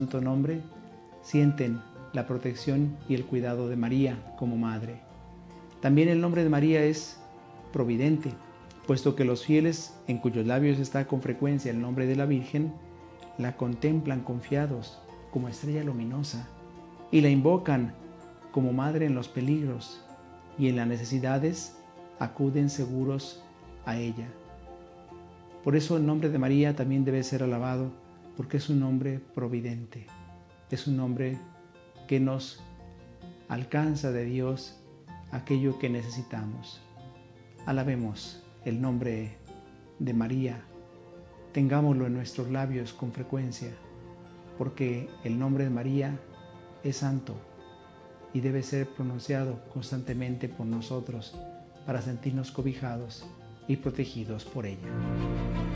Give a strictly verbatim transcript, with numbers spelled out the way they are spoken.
santo nombre, sienten la protección y el cuidado de María como madre. También el nombre de María es providente, puesto que los fieles, en cuyos labios está con frecuencia el nombre de la Virgen, la contemplan confiados como estrella luminosa y la invocan como madre en los peligros, y en las necesidades acuden seguros a ella. Por eso el nombre de María también debe ser alabado, porque es un nombre providente, es un nombre que nos alcanza de Dios aquello que necesitamos. Alabemos el nombre de María, tengámoslo en nuestros labios con frecuencia, porque el nombre de María es santo y debe ser pronunciado constantemente por nosotros para sentirnos cobijados y protegidos por ella.